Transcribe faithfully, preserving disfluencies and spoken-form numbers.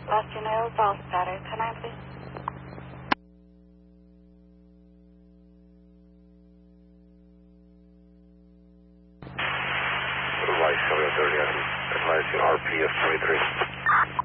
Boston Hills, all status. Can I please? Advice seven thirty, advising R P of twenty-three.